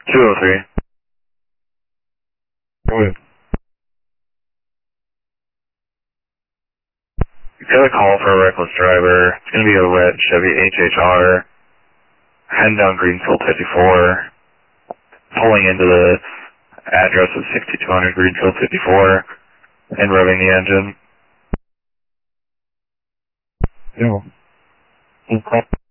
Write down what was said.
203. Go ahead. You got a call for a reckless driver. It's going to be a red Chevy HHR heading down Greenfield 54, pulling into the address of 6200 Greenfield 54 and revving the engine. Yo.